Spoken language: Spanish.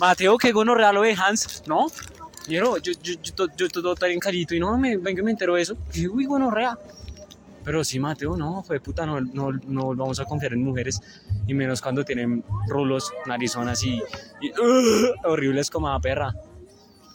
Mateo, que gonorrea lo de Hans, ¿no? Yo todo tan carito y no, vengo y me entero de eso. Y uy, gonorrea. Pero sí, Mateo, no, fue puta, no vamos a confiar en mujeres. Y menos cuando tienen rulos, narizonas y horribles como a perra.